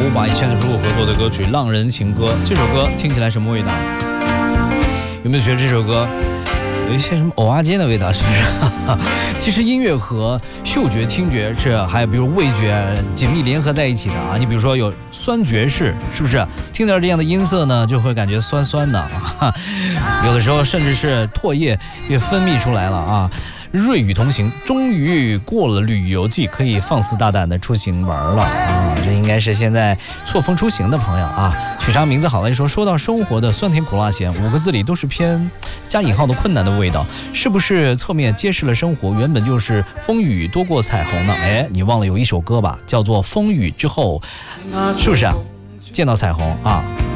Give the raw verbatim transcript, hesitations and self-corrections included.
马以前如果合作的歌曲《浪人情歌》，这首歌听起来什么味道？有没有觉得这首歌有一些什么蚵仔煎的味道？是不是？其实音乐和嗅觉、听觉是还有比如味觉紧密联合在一起的啊。你比如说有酸爵士，是不是？听到这样的音色呢，就会感觉酸酸的啊。有的时候甚至是唾液也分泌出来了啊。瑞雨同行，终于过了旅游季，可以放肆大胆的出行玩了啊！这应该是现在错峰出行的朋友啊。取啥名字好来说，说到生活的酸甜苦辣咸，五个字里都是偏加引号的困难的味道，是不是侧面揭示了生活原本就是风雨多过彩虹呢？哎，你忘了有一首歌吧，叫做《风雨之后》，是不是啊？见到彩虹啊！